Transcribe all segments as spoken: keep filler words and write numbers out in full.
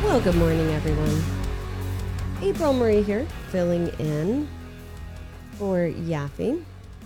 Well, good morning, everyone. April Marie here, filling in for Yaffe.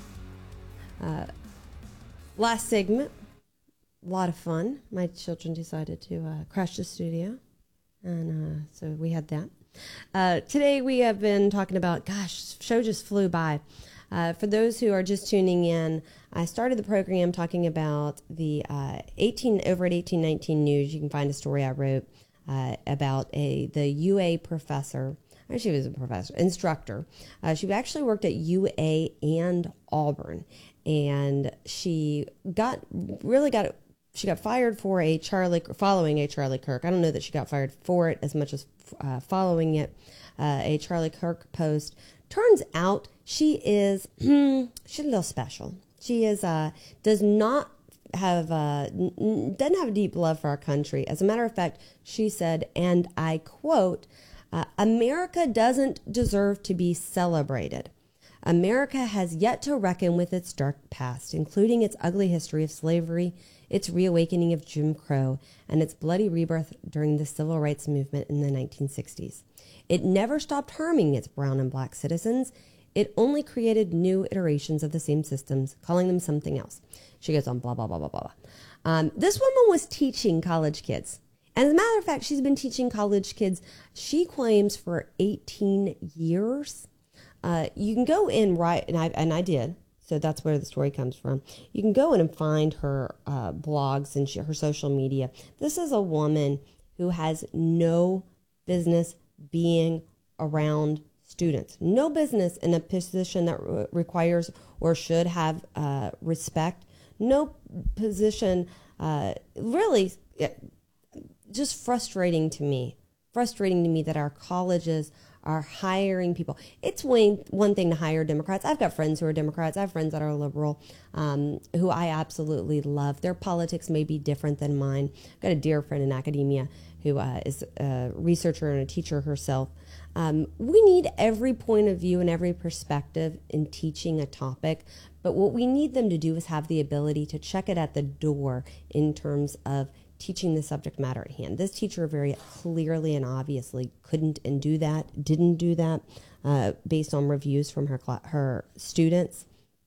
Uh, last segment, a lot of fun. My children decided to uh, crash the studio, and uh, so we had that. Uh, today we have been talking about, gosh, show just flew by. Uh, for those who are just tuning in, I started the program talking about the uh, eighteen over at eighteen nineteen News. You can find a story I wrote uh, about a the U A professor. She was a professor, instructor. Uh, she actually worked at U A and Auburn, and she got really got she got fired for a Charlie following a Charlie Kirk. I don't know that she got fired for it as much as uh, following it. Uh, a Charlie Kirk post. Turns out she is she's a little special. She is uh, does not have uh, n- doesn't have a deep love for our country. As a matter of fact, she said, and I quote, uh, "America doesn't deserve to be celebrated. America has yet to reckon with its dark past, including its ugly history of slavery, its reawakening of Jim Crow, and its bloody rebirth during the civil rights movement in the nineteen sixties. It never stopped harming its brown and black citizens. It only created new iterations of the same systems, calling them something else." She goes on, blah, blah, blah, blah, blah. Um, this woman was teaching college kids. And as a matter of fact, she's been teaching college kids, she claims, for eighteen years. Uh, you can go in, right, and I, and I did, so that's where the story comes from. You can go in and find her uh, blogs and she, her social media. This is a woman who has no business being around students. No business in a position that re- requires or should have uh, respect. No position, uh, really, just frustrating to me. Frustrating to me that our colleges are hiring people. It's one, one thing to hire Democrats. I've got friends who are Democrats. I have friends that are liberal, um, who I absolutely love. Their politics may be different than mine. I've got a dear friend in academia who uh, is a researcher and a teacher herself. Um, we need every point of view and every perspective in teaching a topic, but what we need them to do is have the ability to check it at the door in terms of teaching the subject matter at hand. This teacher very clearly and obviously couldn't and do that, didn't do that, uh, based on reviews from her cl- her students.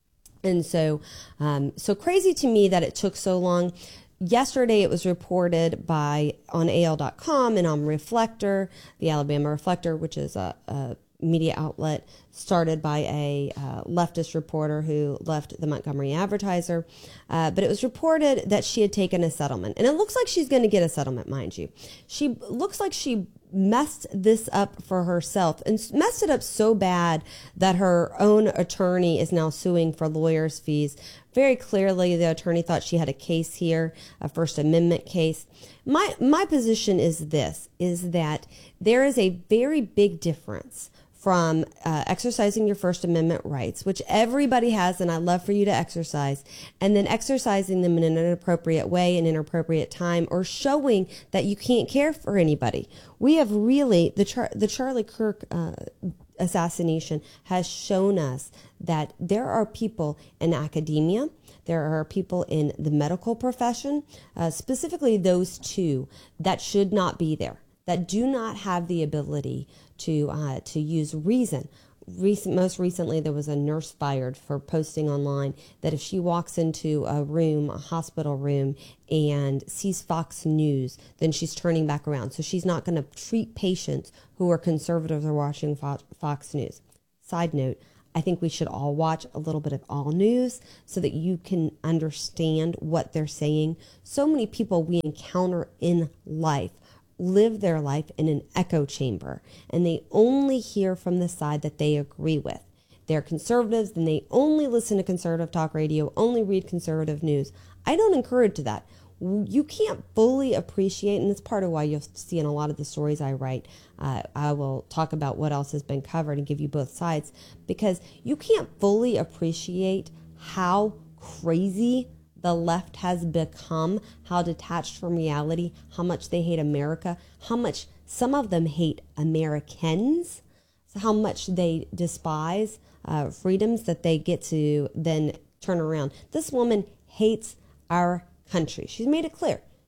And so, um, so crazy to me that it took so long. Yesterday, it was reported by on A L dot com and on Reflector, the Alabama Reflector, which is a, a media outlet started by a uh, leftist reporter who left the Montgomery Advertiser. Uh, but it was reported that she had taken a settlement. And it looks like she's going to get a settlement, mind you. She looks like she messed this up for herself and messed it up so bad that her own attorney is now suing for lawyers' fees. Very clearly, the attorney thought she had a case here, a First Amendment case. My my position is this, is that there is a very big difference from uh, exercising your First Amendment rights, which everybody has, and I love for you to exercise, and then exercising them in an inappropriate way, an inappropriate time, or showing that you can't care for anybody. We have really, the, Char- the Charlie Kirk uh, assassination has shown us that there are people in academia, there are people in the medical profession, uh, specifically those two, that should not be there, that do not have the ability to uh, to use reason. Recent, most recently, there was a nurse fired for posting online that if she walks into a room, a hospital room, and sees Fox News, then she's turning back around. So she's not going to treat patients who are conservatives or watching Fox News. Side note, I think we should all watch a little bit of all news so that you can understand what they're saying. So many people we encounter in life live their life in an echo chamber, and they only hear from the side that they agree with. They're conservatives, and they only listen to conservative talk radio, only read conservative news. I don't encourage that. You can't fully appreciate, and it's part of why you'll see in a lot of the stories I write, uh, I will talk about what else has been covered and give you both sides, because you can't fully appreciate how crazy the left has become, how detached from reality, how much they hate America, how much some of them hate Americans, how much they despise uh, freedoms that they get to then turn around. This woman hates our country. She's made it clear.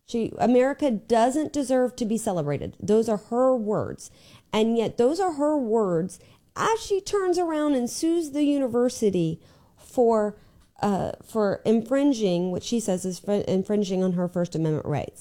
She, America doesn't deserve to be celebrated. Those are her words. And yet those are her words as she turns around and sues the university for uh, for infringing what she says is infringing on her First Amendment rights.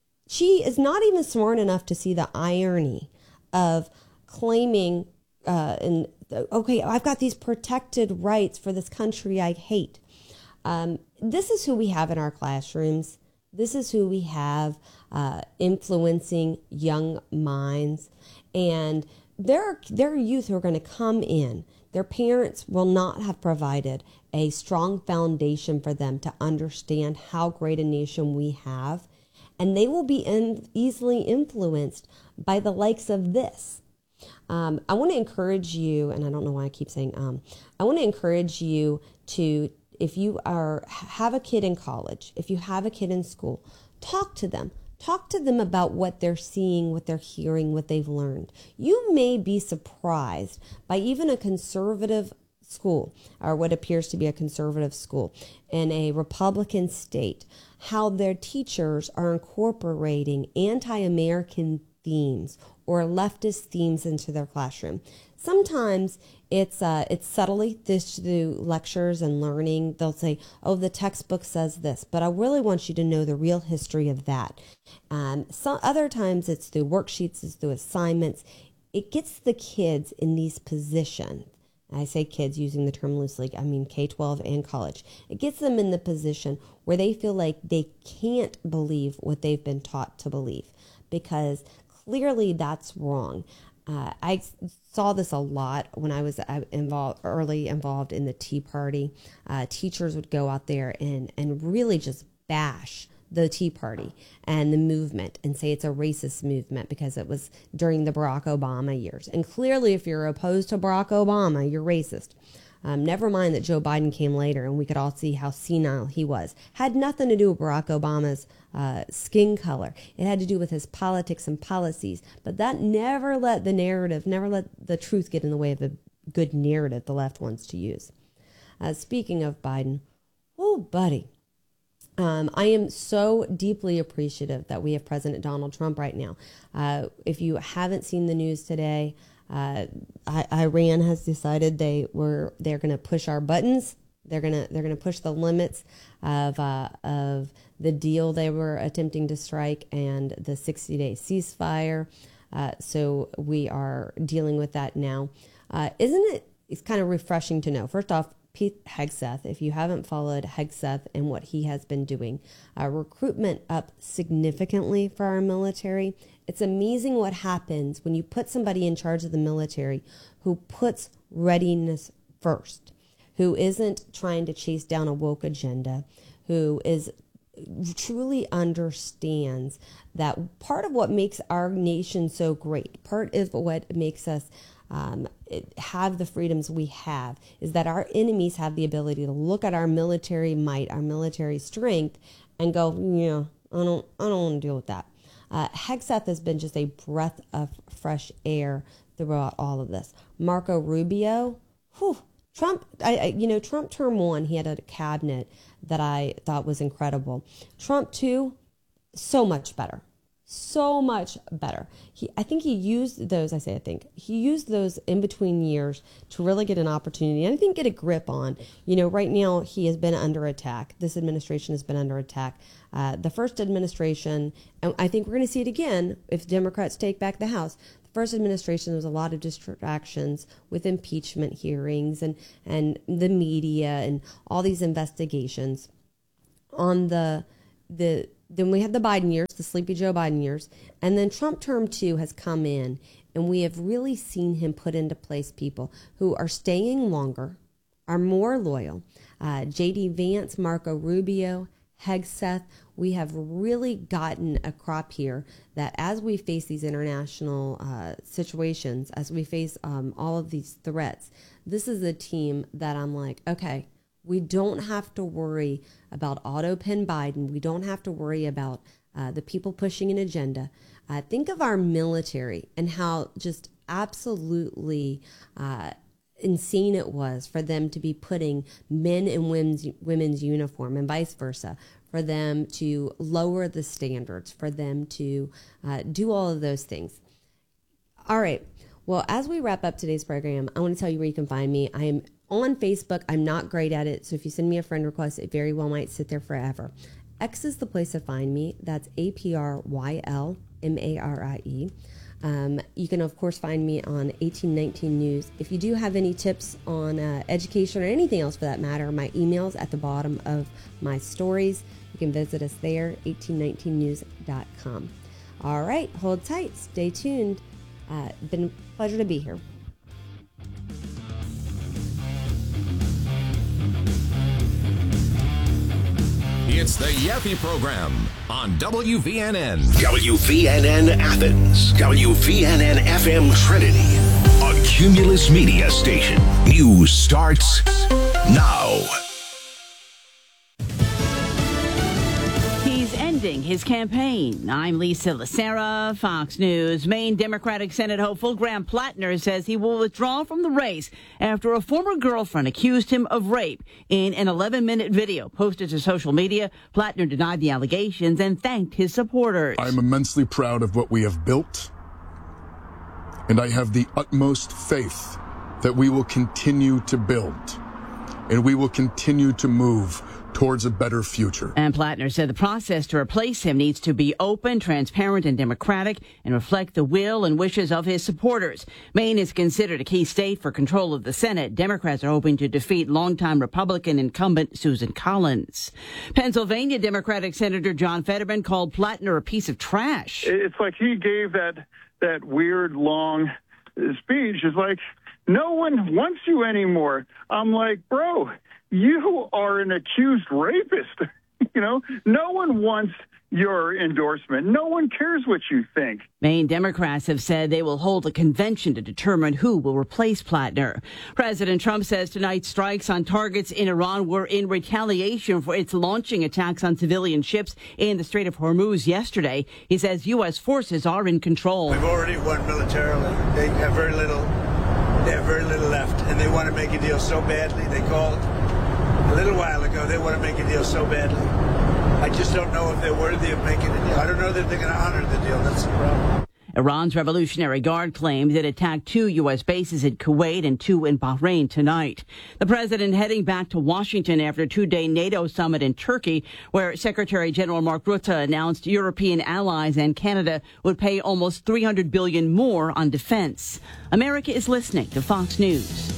She is not even smart enough to see the irony of claiming, uh, and okay, I've got these protected rights for this country I hate. Um, this is who we have in our classrooms. This is who we have uh, influencing young minds. And there are, there are youth who are going to come in. Their parents will not have provided a strong foundation for them to understand how great a nation we have. And they will be in, easily influenced by the likes of this. Um, I want to encourage you, and I don't know why I keep saying um, I want to encourage you to, if you are have a kid in college, if you have a kid in school, talk to them. Talk to them about what they're seeing, what they're hearing, what they've learned. You may be surprised by even a conservative school, or what appears to be a conservative school in a Republican state, how their teachers are incorporating anti-American themes or leftist themes into their classroom. Sometimes it's uh, it's subtly through lectures and learning. They'll say, oh, the textbook says this, but I really want you to know the real history of that. Um, some other times it's through worksheets, it's through assignments. It gets the kids in these positions. I say kids using the term loosely, I mean K twelve and college. It gets them in the position where they feel like they can't believe what they've been taught to believe, because clearly that's wrong. Uh, I saw this a lot when I was involved, early involved in the Tea Party. Uh, teachers would go out there and, and really just bash the Tea Party and the movement and say it's a racist movement because it was during the Barack Obama years. And clearly, if you're opposed to Barack Obama, you're racist. Um, never mind that Joe Biden came later and we could all see how senile he was. Had nothing to do with Barack Obama's uh, skin color. It had to do with his politics and policies. But that never let the narrative, never let the truth get in the way of a good narrative the left wants to use. Uh, speaking of Biden, oh, buddy. Um, I am so deeply appreciative that we have President Donald Trump right now. Uh, if you haven't seen the news today, uh, I, Iran has decided they were they're going to push our buttons. They're gonna they're gonna push the limits of uh, of the deal they were attempting to strike and the sixty day ceasefire. Uh, so we are dealing with that now. Uh, isn't it? It's kind of refreshing to know. First off, Pete Hegseth, if you haven't followed Hegseth and what he has been doing, uh, recruitment up significantly for our military. It's amazing what happens when you put somebody in charge of the military who puts readiness first, who isn't trying to chase down a woke agenda, who is truly understands that part of what makes our nation so great, part of what makes us Um, it, have the freedoms we have, is that our enemies have the ability to look at our military might, our military strength, and go, yeah, I don't, I don't want to deal with that. Uh, Hegseth has been just a breath of fresh air throughout all of this. Marco Rubio, whew, Trump, I, I, you know, Trump term one, he had a cabinet that I thought was incredible. Trump two, so much better. So much better. He, I think he used those, I say I think, he used those in between years to really get an opportunity and I think get a grip on, you know, right now he has been under attack. This administration has been under attack. Uh, the first administration, and I think we're going to see it again if Democrats take back the House. The first administration, there was a lot of distractions with impeachment hearings and, and the media and all these investigations on the, the, Then we had the Biden years, the sleepy Joe Biden years, and then Trump term two has come in, and we have really seen him put into place people who are staying longer, are more loyal. Uh, J D Vance, Marco Rubio, Hegseth, we have really gotten a crop here that as we face these international uh, situations, as we face um, all of these threats, this is a team that I'm like, okay, we don't have to worry about auto-pen Biden. We don't have to worry about uh, the people pushing an agenda. Uh, think of our military and how just absolutely uh, insane it was for them to be putting men in women's, women's uniform and vice versa, for them to lower the standards, for them to uh, do all of those things. All right. Well, as we wrap up today's program, I want to tell you where you can find me. I am on Facebook. I'm not great at it, so if you send me a friend request, it very well might sit there forever. X is the place to find me. That's A P R Y L M A R I E. Um, you can, of course, find me on eighteen nineteen News. If you do have any tips on uh, education or anything else for that matter, my email's at the bottom of my stories. You can visit us there, eighteen nineteen news dot com. All right, hold tight. Stay tuned. Uh, been a pleasure to be here. It's the Yaffe Program on W V N N. W V N N Athens. W V N N F M Trinity. A Cumulus Media station. News starts now. He's ending his campaign. I'm Lisa Lacera, Fox News. Maine Democratic Senate hopeful Graham Plattner says he will withdraw from the race after a former girlfriend accused him of rape. In an eleven-minute video posted to social media, Plattner denied the allegations and thanked his supporters. I'm immensely proud of what we have built, and I have the utmost faith that we will continue to build, and we will continue to move towards a better future. And Plattner said the process to replace him needs to be open, transparent, and democratic and reflect the will and wishes of his supporters. Maine is considered a key state for control of the Senate. Democrats are hoping to defeat longtime Republican incumbent Susan Collins. Pennsylvania Democratic Senator John Fetterman called Plattner a piece of trash. It's like he gave that that weird long speech. It's like, no one wants you anymore. I'm like, bro, you are an accused rapist. You know, no one wants your endorsement. No one cares what you think. Maine Democrats have said they will hold a convention to determine who will replace Plattner. President Trump says tonight's strikes on targets in Iran were in retaliation for its launching attacks on civilian ships in the Strait of Hormuz yesterday. He says U S forces are in control. We've already won militarily. They have very little, they have very little left, and they want to make a deal so badly. They called a little while ago. They want to make a deal so badly. I just don't know if they're worthy of making a deal. I don't know that they're going to honor the deal. That's the problem. Iran's Revolutionary Guard claims it attacked two U S bases in Kuwait and two in Bahrain tonight. The president heading back to Washington after a two-day NATO summit in Turkey, where Secretary General Mark Rutte announced European allies and Canada would pay almost three hundred billion dollars more on defense. America is listening to Fox News.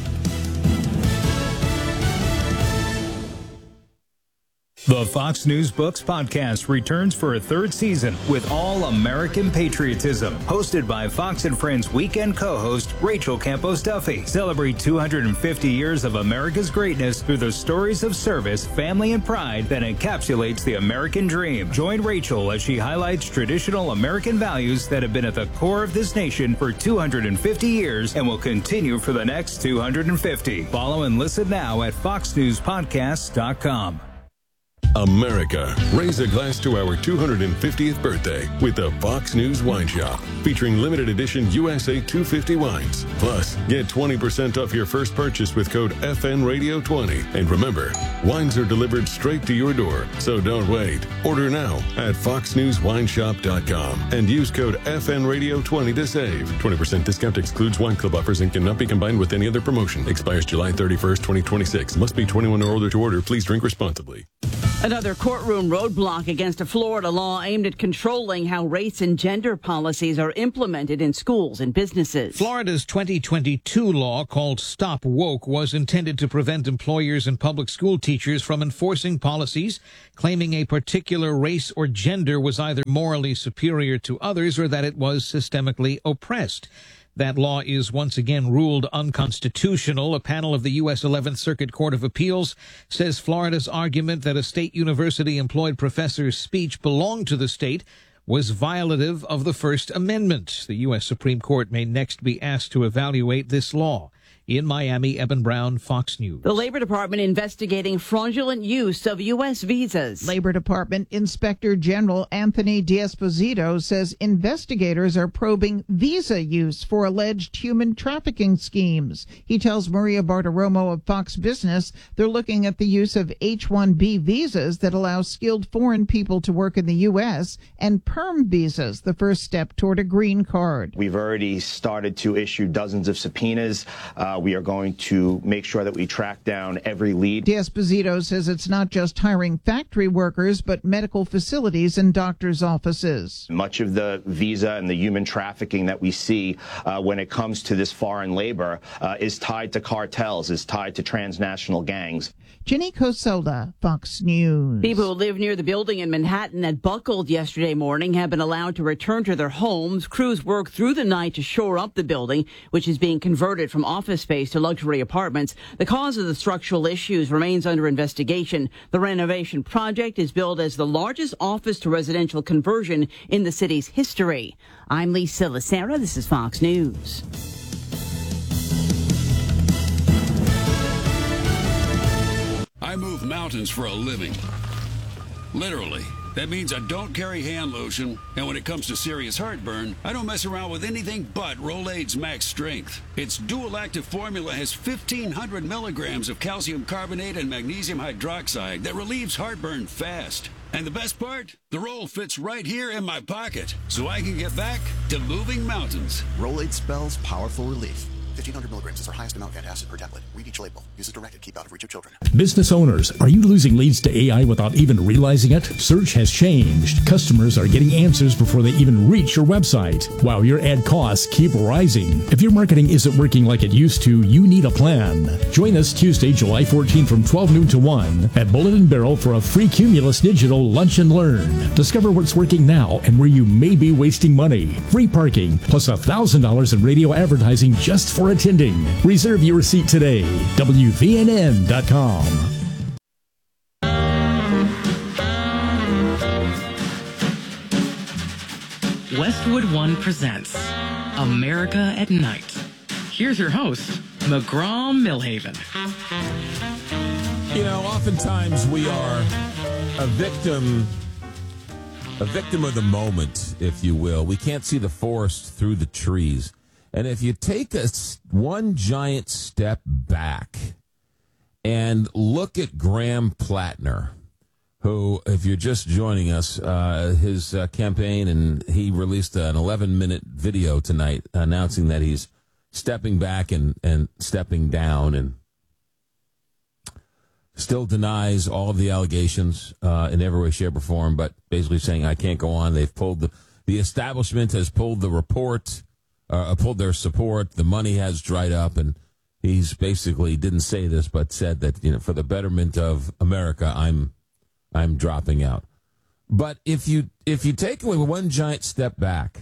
The Fox News Books podcast returns for a third season with all American patriotism. Hosted by Fox and Friends weekend co-host Rachel Campos Duffy. Celebrate two hundred fifty years of America's greatness through the stories of service, family, and pride that encapsulates the American dream. Join Rachel as she highlights traditional American values that have been at the core of this nation for two hundred fifty years and will continue for the next two hundred fifty. Follow and listen now at fox news podcasts dot com. America, raise a glass to our two hundred fiftieth birthday with the Fox News Wine Shop, featuring limited edition U S A two fifty wines. Plus, get twenty percent off your first purchase with code F N Radio twenty. And remember, wines are delivered straight to your door, so don't wait. Order now at fox news wine shop dot com and use code F N Radio twenty to save. twenty percent discount excludes wine club offers and cannot be combined with any other promotion. Expires July thirty-first, twenty twenty-six. Must be twenty-one or older to order. Please drink responsibly. Another courtroom roadblock against a Florida law aimed at controlling how race and gender policies are implemented in schools and businesses. Florida's twenty twenty-two law, called Stop Woke, was intended to prevent employers and public school teachers from enforcing policies claiming a particular race or gender was either morally superior to others or that it was systemically oppressed. That law is once again ruled unconstitutional. A panel of the U S eleventh Circuit Court of Appeals says Florida's argument that a state university-employed professor's speech belonged to the state was violative of the First Amendment. The U S Supreme Court may next be asked to evaluate this law. In Miami, Eben Brown, Fox News. The Labor Department investigating fraudulent use of U S visas. Labor Department Inspector General Anthony D'Esposito says investigators are probing visa use for alleged human trafficking schemes. He tells Maria Bartiromo of Fox Business they're looking at the use of H one B visas that allow skilled foreign people to work in the U S and perm visas, the first step toward a green card. We've already started to issue dozens of subpoenas. Uh, we are going to make sure that we track down every lead. D'Esposito says it's not just hiring factory workers, but medical facilities and doctors' offices. Much of the visa and the human trafficking that we see uh, when it comes to this foreign labor uh, is tied to cartels, is tied to transnational gangs. Jenny Cosola, Fox News. People who live near the building in Manhattan that buckled yesterday morning have been allowed to return to their homes. Crews worked through the night to shore up the building, which is being converted from office space to luxury apartments. The cause of the structural issues remains under investigation. The renovation project is billed as the largest office to residential conversion in the city's history. I'm Lisa Lacera. This is Fox News. I move mountains for a living. Literally. That means I don't carry hand lotion, and when it comes to serious heartburn, I don't mess around with anything but Rolaids Max Strength. Its dual-active formula has fifteen hundred milligrams of calcium carbonate and magnesium hydroxide that relieves heartburn fast. And the best part? The roll fits right here in my pocket, so I can get back to moving mountains. Rolaids spells powerful relief. fifteen hundred milligrams is our highest amount of antacid per tablet. Read each label. Use as directed. Keep out of reach of children. Business owners, are you losing leads to A I without even realizing it? Search has changed. Customers are getting answers before they even reach your website, while your ad costs keep rising. If your marketing isn't working like it used to, you need a plan. Join us Tuesday, July fourteenth from twelve noon to one at Bullet and Barrel for a free Cumulus Digital Lunch and Learn. Discover what's working now and where you may be wasting money. Free parking plus one thousand dollars in radio advertising just for attending. Reserve your seat today. W V N N dot com. Westwood One presents America at Night. Here's your host, McGraw Millhaven. You know, oftentimes we are a victim, a victim of the moment, if you will. We can't see the forest through the trees. And if you take a, one giant step back and look at Graham Plattner, who, if you're just joining us, uh, his uh, campaign, and he released an eleven-minute video tonight announcing that he's stepping back and, and stepping down, and still denies all of the allegations uh, in every way, shape, or form, but basically saying, I can't go on. They've pulled the, the establishment has pulled the report. Uh, pulled their support. The money has dried up, and he's basically didn't say this, but said that, you know, for the betterment of America, I'm I'm dropping out. But if you if you take away one giant step back,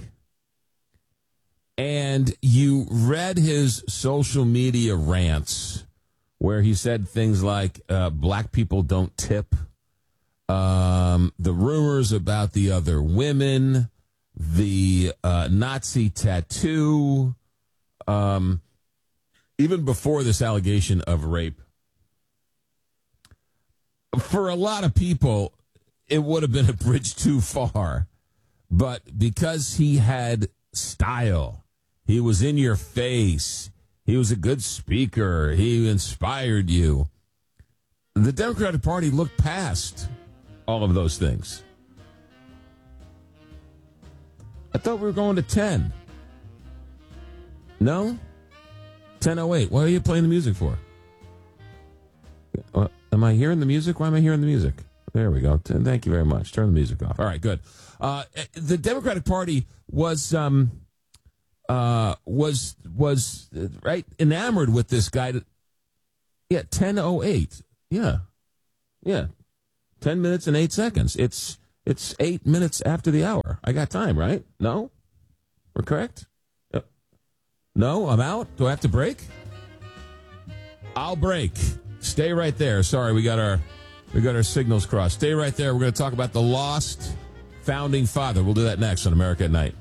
and you read his social media rants, where he said things like uh, "black people don't tip," um, the rumors about the other women, the uh, Nazi tattoo, um, even before this allegation of rape. For a lot of people, it would have been a bridge too far. But because he had style, he was in your face, he was a good speaker, he inspired you, the Democratic Party looked past all of those things. I thought we were going to ten. No? ten oh eight. What are you playing the music for? Uh, am I hearing the music? Why am I hearing the music? There we go. Thank you very much. Turn the music off. All right, good. Uh, the Democratic Party was um, uh, was was uh, right enamored with this guy. That, yeah, ten oh eight. Yeah, yeah. Ten minutes and eight seconds. It's. It's eight minutes after the hour. I got time, right? No? We're correct? Uh, no? I'm out? Do I have to break? I'll break. Stay right there. Sorry, we got our we got our signals crossed. Stay right there. We're going to talk about the lost founding father. We'll do that next on America at Night.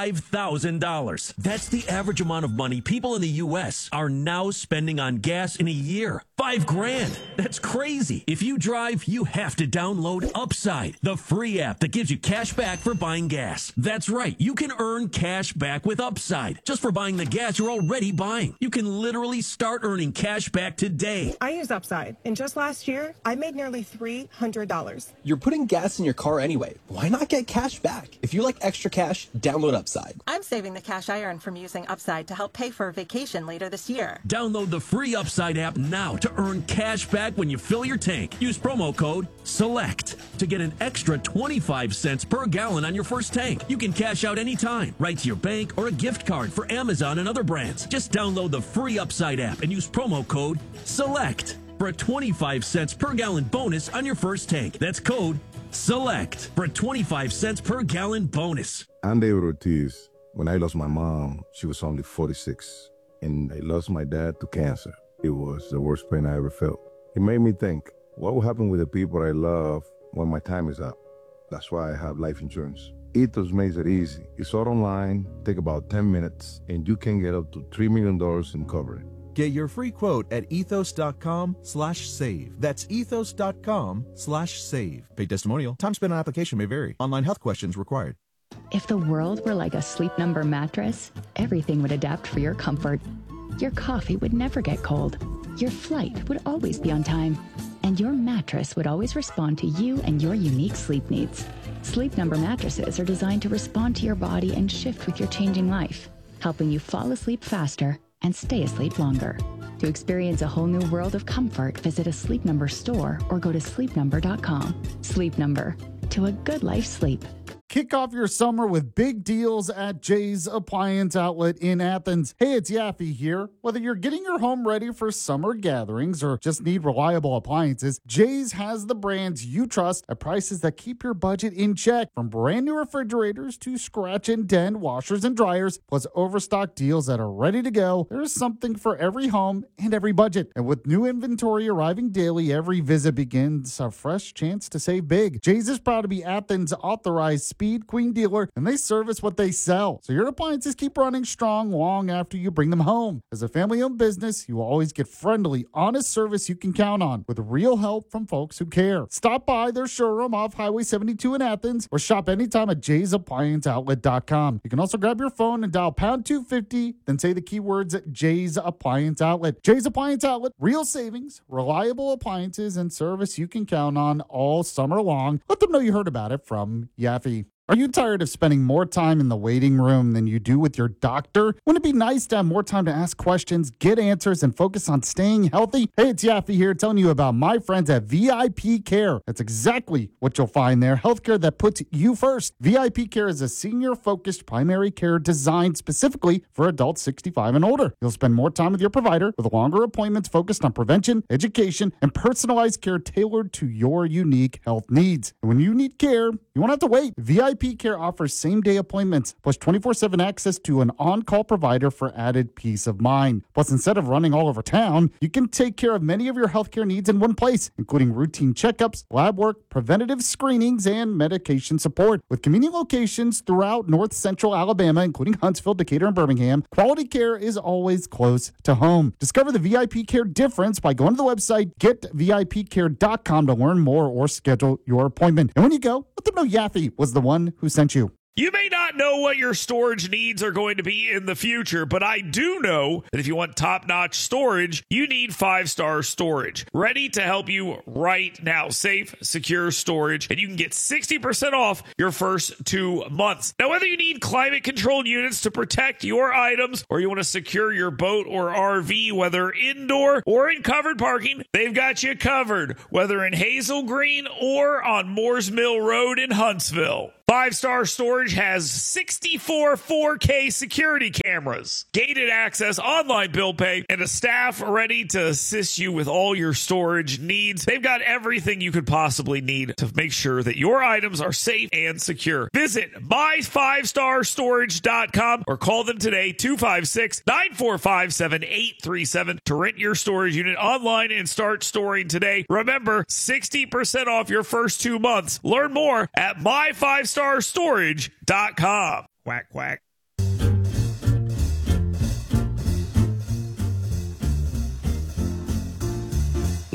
five thousand dollars. That's the average amount of money people in the U S are now spending on gas in a year. Five grand. That's crazy. If you drive, you have to download Upside, the free app that gives you cash back for buying gas. That's right. You can earn cash back with Upside just for buying the gas you're already buying. You can literally start earning cash back today. I use Upside, and just last year, I made nearly three hundred dollars. You're putting gas in your car anyway. Why not get cash back? If you like extra cash, download Upside. I'm saving the cash I earn from using Upside to help pay for a vacation later this year. Download the free Upside app now to earn cash back when you fill your tank. Use promo code SELECT to get an extra twenty-five cents per gallon on your first tank. You can cash out anytime, right to your bank or a gift card for Amazon and other brands. Just download the free Upside app and use promo code SELECT for a twenty-five cents per gallon bonus on your first tank. That's code SELECT for a twenty-five cents per gallon bonus. I'm David Ortiz. When I lost my mom, she was only forty-six, and I lost my dad to cancer. It was the worst pain I ever felt. It made me think, what will happen with the people I love when my time is up? That's why I have life insurance. Ethos makes it easy. It's all online, take about ten minutes, and you can get up to three million dollars in coverage. Get your free quote at ethos.com slash save. That's ethos.com slash save. Paid testimonial. Time spent on application may vary. Online health questions required. If the world were like a Sleep Number mattress, everything would adapt for your comfort. Your coffee would never get cold. Your flight would always be on time. And your mattress would always respond to you and your unique sleep needs. Sleep Number mattresses are designed to respond to your body and shift with your changing life, helping you fall asleep faster and stay asleep longer. To experience a whole new world of comfort, visit a Sleep Number store or go to sleep number dot com. Sleep Number. To a good life sleep. Kick off your summer with big deals at Jay's Appliance Outlet in Athens. Hey, it's Yaffe here. Whether you're getting your home ready for summer gatherings or just need reliable appliances, Jay's has the brands you trust at prices that keep your budget in check. From brand new refrigerators to scratch and dent washers and dryers, plus overstock deals that are ready to go, there's something for every home and every budget. And with new inventory arriving daily, every visit begins a fresh chance to save big. Jay's is proud to be Athens' authorized Speed Queen dealer, and they service what they sell. So your appliances keep running strong long after you bring them home. As a family-owned business, you will always get friendly, honest service you can count on with real help from folks who care. Stop by their showroom off Highway seventy-two in Athens or shop anytime at jays appliance outlet dot com. You can also grab your phone and dial pound two fifty, then say the keywords Jay's Appliance Outlet. Jay's Appliance Outlet, real savings, reliable appliances, and service you can count on all summer long. Let them know you heard about it from Yaffe. Are you tired of spending more time in the waiting room than you do with your doctor? Wouldn't it be nice to have more time to ask questions, get answers, and focus on staying healthy? Hey, it's Yaffe here telling you about my friends at V I P Care. That's exactly what you'll find there. Healthcare that puts you first. V I P Care is a senior-focused primary care designed specifically for adults sixty-five and older. You'll spend more time with your provider with longer appointments focused on prevention, education, and personalized care tailored to your unique health needs. And when you need care, you won't have to wait. V I P Care offers same-day appointments, plus twenty-four seven access to an on-call provider for added peace of mind. Plus, instead of running all over town, you can take care of many of your healthcare needs in one place, including routine checkups, lab work, preventative screenings, and medication support. With convenient locations throughout North Central Alabama, including Huntsville, Decatur, and Birmingham, quality care is always close to home. Discover the V I P Care difference by going to the website get V I P care dot com to learn more or schedule your appointment. And when you go, let them know Yaffe was the one who sent you. You may not know what your storage needs are going to be in the future, but I do know that if you want top-notch storage, you need Five Star Storage. Ready to help you right now. Safe, secure storage, and you can get sixty percent off your first two months. Now, whether you need climate-controlled units to protect your items, or you want to secure your boat or R V, whether indoor or in covered parking, they've got you covered, whether in Hazel Green or on Moores Mill Road in Huntsville. Five Star Storage has sixty-four four K security cameras, gated access, online bill pay, and a staff ready to assist you with all your storage needs. They've got everything you could possibly need to make sure that your items are safe and secure. Visit my five star storage dot com or call them today, two five six, nine four five, seven eight three seven, to rent your storage unit online and start storing today. Remember, sixty percent off your first two months. Learn more at my five star storage dot com. Quack, quack.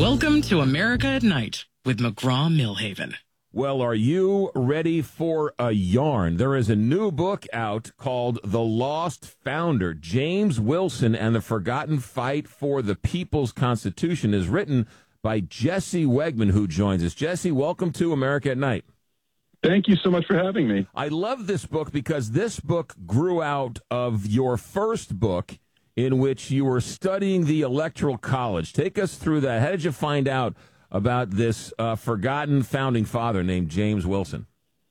Welcome to America at Night with McGraw-Millhaven. Well, are you ready for a yarn? There is a new book out called The Lost Founder. James Wilson and the Forgotten Fight for the People's Constitution is written by Jesse Wegman, who joins us. Jesse, welcome to America at Night. Thank you so much for having me. I love this book because this book grew out of your first book in which you were studying the Electoral College. Take us through that. How did you find out about this uh, forgotten founding father named James Wilson?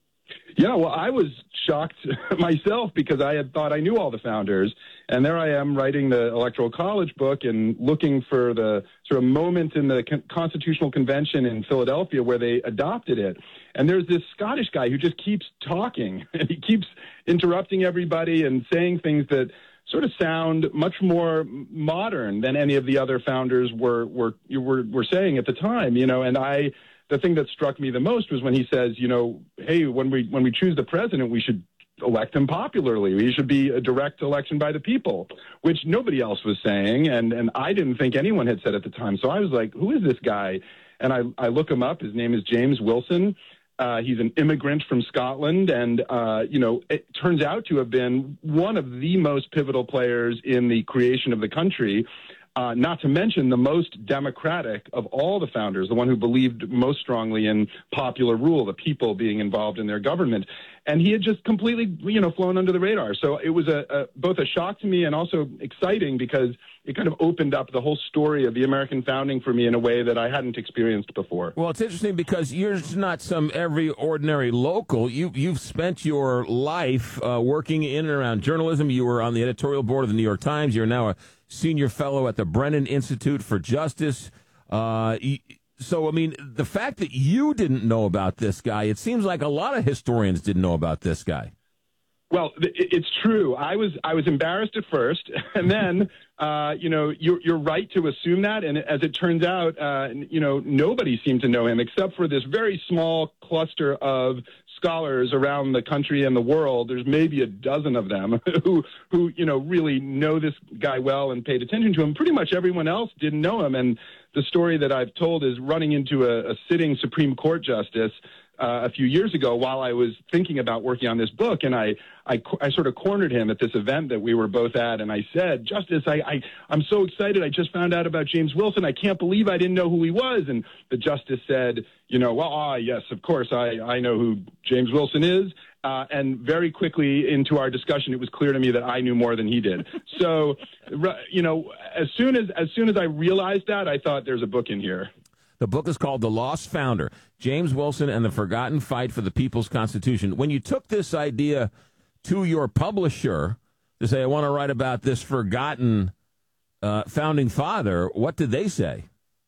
Yeah, well, I was shocked myself because I had thought I knew all the founders. And there I am writing the Electoral College book and looking for the sort of moment in the Con- Constitutional Convention in Philadelphia where they adopted it. And there's this Scottish guy who just keeps talking, and he keeps interrupting everybody and saying things that sort of sound much more modern than any of the other founders were were were, were saying at the time, you know. And I, the thing that struck me the most was when he says, you know, hey, when we when we choose the president, we should elect him popularly. We should be a direct election by the people, which nobody else was saying, and and I didn't think anyone had said at the time. So I was like, who is this guy? And I I look him up. His name is James Wilson. Uh, he's an immigrant from Scotland, and, uh, you know, it turns out to have been one of the most pivotal players in the creation of the country, uh, not to mention the most democratic of all the founders, the one who believed most strongly in popular rule, the people being involved in their government. And he had just completely, you know, flown under the radar. So it was a, a both a shock to me and also exciting because it kind of opened up the whole story of the American founding for me in a way that I hadn't experienced before. Well, it's interesting because you're not some every ordinary local. You, you've spent your life uh, working in and around journalism. You were on the editorial board of the New York Times. You're now a senior fellow at the Brennan Institute for Justice. Uh, so, I mean, the fact that you didn't know about this guy, it seems like a lot of historians didn't know about this guy. Well, it's true. I was I was embarrassed at first, and then uh, you know you're you're right to assume that. And as it turns out, uh, you know nobody seemed to know him except for this very small cluster of scholars around the country and the world. There's maybe a dozen of them who who you know really know this guy well and paid attention to him. Pretty much everyone else didn't know him. And the story that I've told is running into a, a sitting Supreme Court justice Uh, a few years ago while I was thinking about working on this book, and I, I, I sort of cornered him at this event that we were both at, and I said, Justice, I, I, I'm so excited. I just found out about James Wilson. I can't believe I didn't know who he was. And the justice said, you know, well, ah, yes, of course, I, I know who James Wilson is. Uh, and very quickly into our discussion, it was clear to me that I knew more than he did. So, you know, as soon as, as soon as I realized that, I thought there's a book in here. The book is called The Lost Founder, James Wilson and the Forgotten Fight for the People's Constitution. When you took this idea to your publisher to say, I want to write about this forgotten uh, founding father, what did they say?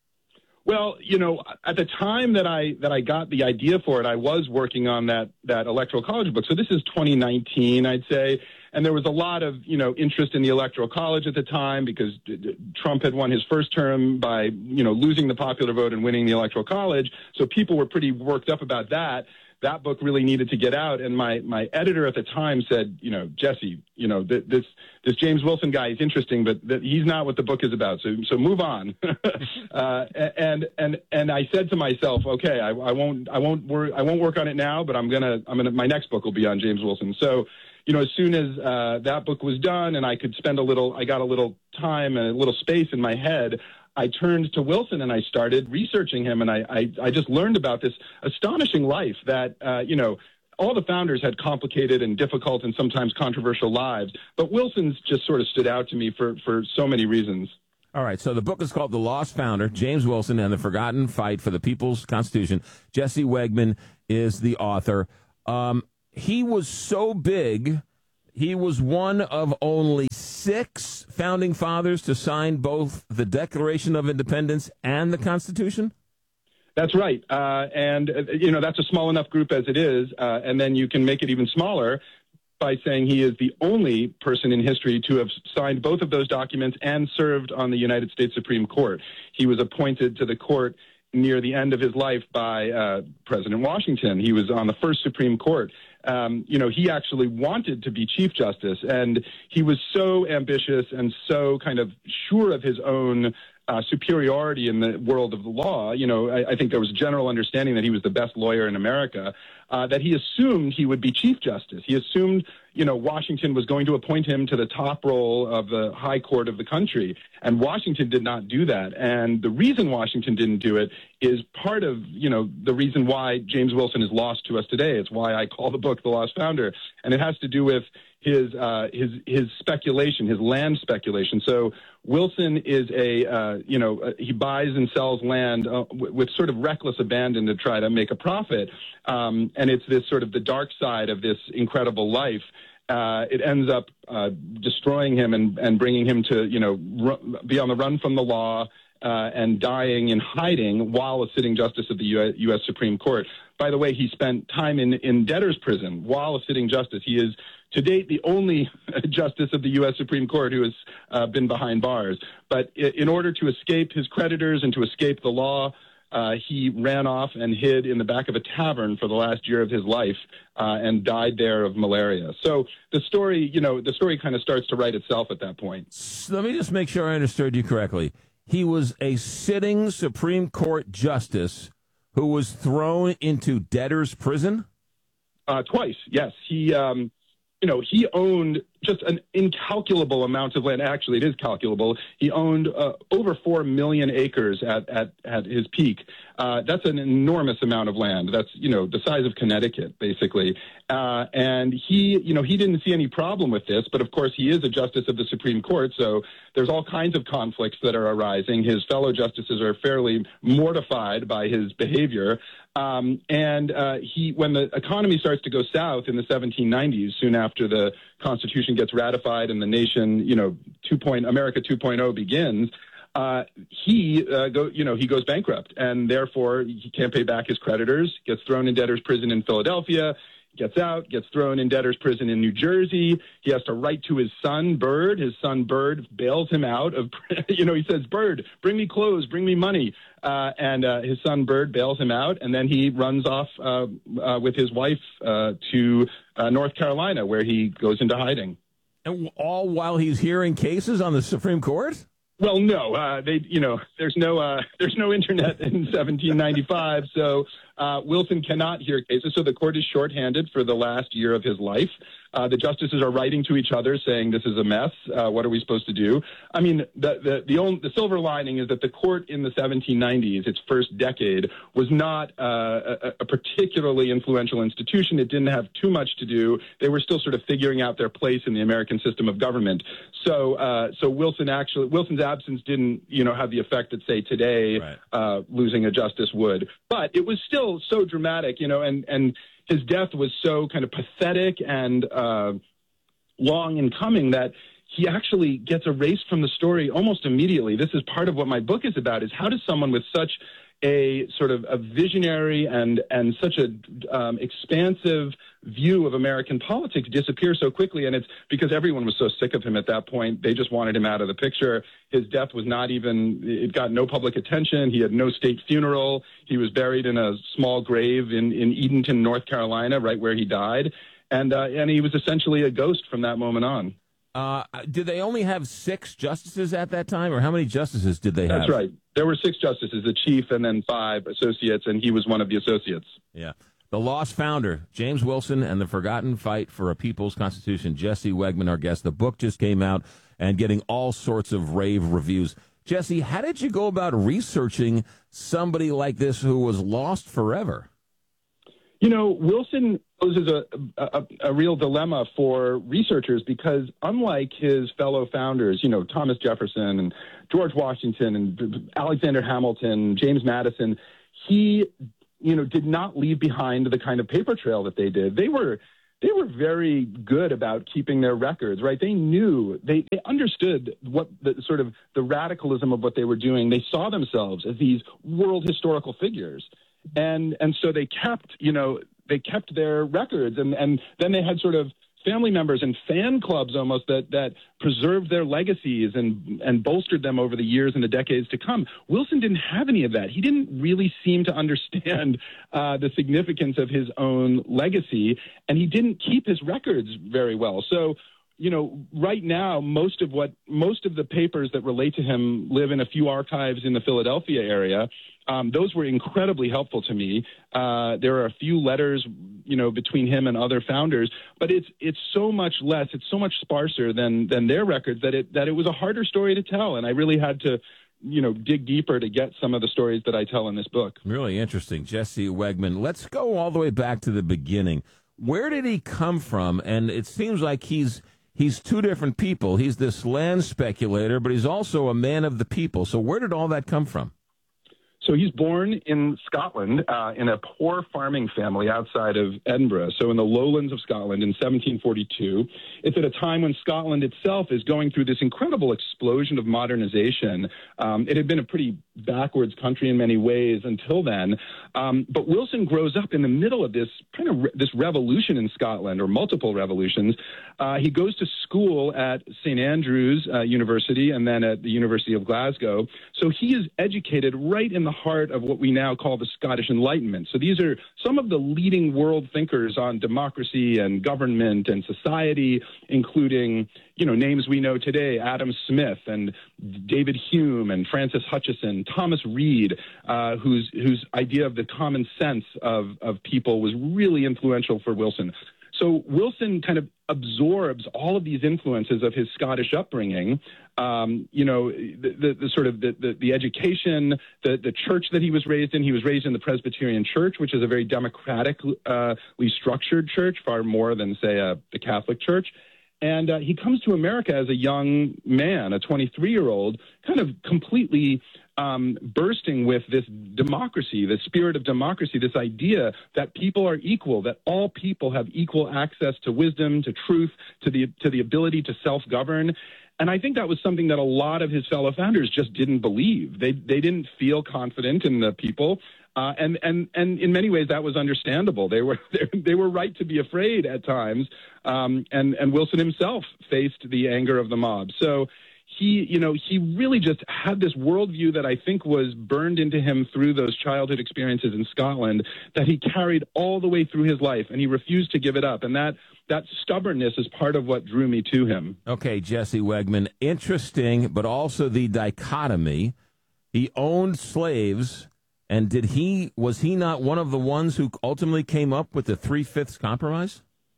Well, you know, at the time that I that I got the idea for it, I was working on that that Electoral College book. So this is twenty nineteen, I'd say. And there was a lot of, you know, interest in the Electoral College at the time because Trump had won his first term by, you know, losing the popular vote and winning the Electoral College. So people were pretty worked up about that. That book really needed to get out. And my, my editor at the time said, you know, Jesse, you know, th- this this James Wilson guy is interesting, but th- he's not what the book is about. So so move on. uh, and and and I said to myself, okay, I, I won't I won't work I won't work on it now, but I'm gonna I'm gonna my next book will be on James Wilson. So. You know, as soon as uh, that book was done and I could spend a little, I got a little time and a little space in my head, I turned to Wilson and I started researching him. And I, I, I just learned about this astonishing life that, uh, you know, all the founders had complicated and difficult and sometimes controversial lives. But Wilson's just sort of stood out to me for, for so many reasons. All right, so the book is called The Lost Founder, James Wilson and the Forgotten Fight for the People's Constitution. Jesse Wegman is the author. Um, He was so big, he was one of only six founding fathers to sign both the Declaration of Independence and the Constitution? That's right. Uh, and, uh, you know, that's a small enough group as it is. Uh, and then you can make it even smaller by saying he is the only person in history to have signed both of those documents and served on the United States Supreme Court. He was appointed to the court near the end of his life by uh, President Washington. He was on the first Supreme Court. Um, you know, he actually wanted to be Chief Justice, and he was so ambitious and so kind of sure of his own uh, superiority in the world of the law. You know, I, I think there was a general understanding that he was the best lawyer in America, uh, that he assumed he would be Chief Justice. He assumed, you know, Washington was going to appoint him to the top role of the high court of the country. And Washington did not do that. And the reason Washington didn't do it is part of, you know, the reason why James Wilson is lost to us today. It's why I call the book The Lost Founder. And it has to do with his uh, his his speculation, his land speculation. So Wilson is a, uh, you know, uh, he buys and sells land uh, w- with sort of reckless abandon to try to make a profit. Um, and it's this sort of the dark side of this incredible life. Uh, it ends up uh, destroying him and, and bringing him to, you know, ru- be on the run from the law uh, and dying in hiding while a sitting justice of the U S Supreme Court. By the way, he spent time in, in debtor's prison while a sitting justice. He is, to date, the only justice of the U S Supreme Court who has uh, been behind bars. But in order to escape his creditors and to escape the law, uh, he ran off and hid in the back of a tavern for the last year of his life uh, and died there of malaria. So the story, you know, the story kind of starts to write itself at that point. So let me just make sure I understood you correctly. He was a sitting Supreme Court justice who was thrown into debtor's prison? Uh, twice, yes. He... Um, You know, he owned just an incalculable amount of land. Actually, it is calculable. He owned uh, over four million acres at, at, at his peak. Uh, that's an enormous amount of land. That's, you know, the size of Connecticut, basically. Uh, and he, you know, he didn't see any problem with this. But, of course, he is a justice of the Supreme Court, so there's all kinds of conflicts that are arising. His fellow justices are fairly mortified by his behavior. Um, and uh, he, when the economy starts to go south in the seventeen nineties, soon after the Constitution gets ratified and the nation, you know, two point America two point oh begins, uh, he uh, go, you know, he goes bankrupt, and therefore he can't pay back his creditors. Gets thrown in debtor's prison in Philadelphia. Gets out, gets thrown in debtor's prison in New Jersey. He has to write to his son, Bird. His son, Bird, bails him out of, you know, he says, Bird, bring me clothes, bring me money. Uh, and uh, his son, Bird, bails him out. And then he runs off uh, uh, with his wife uh, to uh, North Carolina, where he goes into hiding. And all while he's hearing cases on the Supreme Court? Well, no, uh, they, you know, there's no, uh, there's no internet in seventeen ninety-five, so uh, Wilson cannot hear cases. So the court is shorthanded for the last year of his life. Uh, the justices are writing to each other saying, this is a mess. Uh, what are we supposed to do? I mean, the the the, only, the silver lining is that the court in the seventeen nineties, its first decade, was not uh, a, a particularly influential institution. It didn't have too much to do. They were still sort of figuring out their place in the American system of government. So, uh, so Wilson actually, Wilson's absence didn't, you know, have the effect that, say, today, right. uh, losing a justice would. But it was still so dramatic, you know, and and. His death was so kind of pathetic and uh, long in coming that he actually gets erased from the story almost immediately. This is part of what my book is about, is how does someone with such a sort of a visionary and, and such a um, expansive view of American politics disappear so quickly? And it's because everyone was so sick of him at that point. They just wanted him out of the picture. His death was not even, it got no public attention. He had no state funeral. He was buried in a small grave in, in Edenton, North Carolina, right where he died. And, uh, and he was essentially a ghost from that moment on. Uh, did they only have six justices at that time, or how many justices did they have? That's right. There were six justices, the chief and then five associates, and he was one of the associates. Yeah. The Lost Founder, James Wilson and the Forgotten Fight for a People's Constitution. Jesse Wegman, our guest. The book just came out and getting all sorts of rave reviews. Jesse, how did you go about researching somebody like this who was lost forever? You know, Wilson poses a, a, a real dilemma for researchers because unlike his fellow founders, you know, Thomas Jefferson and George Washington and Alexander Hamilton, James Madison, he, you know, did not leave behind the kind of paper trail that they did. They were they were very good about keeping their records, right? They knew, they, they understood what the sort of the radicalism of what they were doing. They saw themselves as these world historical figures. And and so they kept, you know, they kept their records, and, and then they had sort of family members and fan clubs almost that, that preserved their legacies and and bolstered them over the years and the decades to come. Wilson didn't have any of that. He didn't really seem to understand uh, the significance of his own legacy, and he didn't keep his records very well. So you know, right now, most of what most of the papers that relate to him live in a few archives in the Philadelphia area. Um, those were incredibly helpful to me. Uh, there are a few letters, you know, between him and other founders, but it's it's so much less, it's so much sparser than than their records that it that it was a harder story to tell, and I really had to, you know, dig deeper to get some of the stories that I tell in this book. Really interesting, Jesse Wegman. Let's go all the way back to the beginning. Where did he come from? And it seems like he's he's two different people. He's this land speculator, but he's also a man of the people. So where did all that come from? So he's born in Scotland uh, in a poor farming family outside of Edinburgh, so in the lowlands of Scotland in seventeen forty-two. It's at a time when Scotland itself is going through this incredible explosion of modernization. Um, it had been a pretty backwards country in many ways until then. Um, but Wilson grows up in the middle of this kind of re- this revolution in Scotland, or multiple revolutions. Uh, he goes to school at Saint Andrews uh, University and then at the University of Glasgow. So he is educated right in the heart of what we now call the Scottish Enlightenment. So these are some of the leading world thinkers on democracy and government and society, including, you know, names we know today, Adam Smith and David Hume and Francis Hutcheson, Thomas Reid, uh, whose whose idea of the common sense of, of people was really influential for Wilson. So Wilson kind of absorbs all of these influences of his Scottish upbringing, um, you know, the, the, the sort of the, the, the education, the, the church that he was raised in. He was raised in the Presbyterian Church, which is a very democratically uh, structured church, far more than, say, uh, the Catholic Church. And uh, he comes to America as a young man, a twenty-three-year-old, kind of completely um, bursting with this democracy, the spirit of democracy, this idea that people are equal, that all people have equal access to wisdom, to truth, to the to the ability to self-govern. And I think that was something that a lot of his fellow founders just didn't believe. They they didn't feel confident in the people. Uh, and, and, and in many ways, that was understandable. They were they were right to be afraid at times. Um, and, and Wilson himself faced the anger of the mob. So he, you know, he really just had this worldview that I think was burned into him through those childhood experiences in Scotland that he carried all the way through his life, and he refused to give it up. And that that stubbornness is part of what drew me to him. Okay, Jesse Wegman, interesting, but also the dichotomy. He owned slaves. And did he was he not one of the ones who ultimately came up with the three-fifths compromise?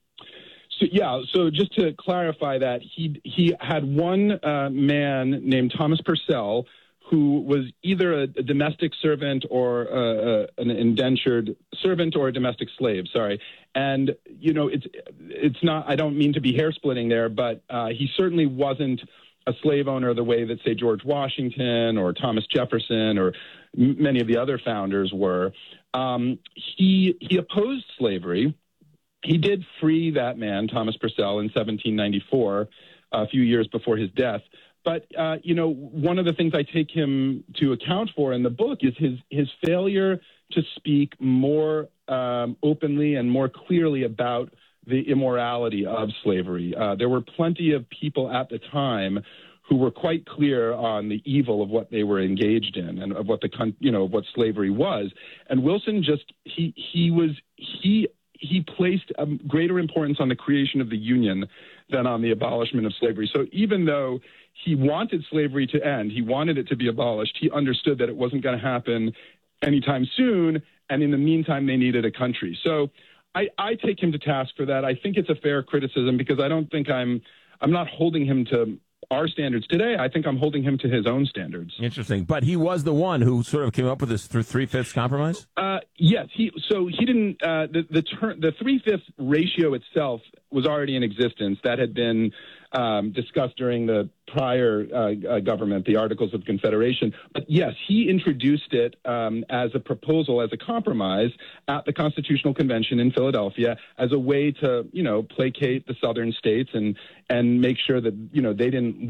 So, yeah, so just to clarify that, he he had one uh, man named Thomas Purcell who was either a, a domestic servant or uh, uh, an indentured servant or a domestic slave, sorry. And, you know, it's it's not, I don't mean to be hair-splitting there, but uh, he certainly wasn't a slave owner the way that, say, George Washington or Thomas Jefferson or m- many of the other founders were. Um, he he opposed slavery. He did free that man, Thomas Purcell, in seventeen ninety-four, a few years before his death. But, uh, you know, one of the things I take him to account for in the book is his, his failure to speak more um, openly and more clearly about the immorality of slavery. Uh, there were plenty of people at the time who were quite clear on the evil of what they were engaged in and of what the, you know, what slavery was. And Wilson just, he, he was, he, he placed a greater importance on the creation of the Union than on the abolishment of slavery. So even though he wanted slavery to end, he wanted it to be abolished, he understood that it wasn't going to happen anytime soon. And in the meantime, they needed a country. So I, I take him to task for that. I think it's a fair criticism because I don't think I'm I'm not holding him to our standards today. I think I'm holding him to his own standards. Interesting. But he was the one who sort of came up with this th- three-fifths compromise? Uh, yes. He So he didn't uh, – the the, ter- the three-fifths ratio itself was already in existence. That had been um, discussed during the prior uh, uh, government, the Articles of Confederation. But yes, he introduced it um, as a proposal, as a compromise at the Constitutional Convention in Philadelphia as a way to, you know, placate the southern states and and make sure that, you know, they didn't